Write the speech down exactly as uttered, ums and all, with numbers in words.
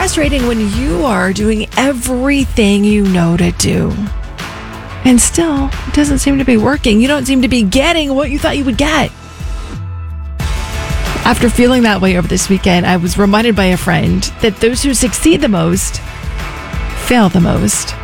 frustrating when you are doing everything you know to do. And still, it doesn't seem to be working. You don't seem to be getting what you thought you would get. After feeling that way over this weekend, I was reminded by a friend that those who succeed the most fail the most.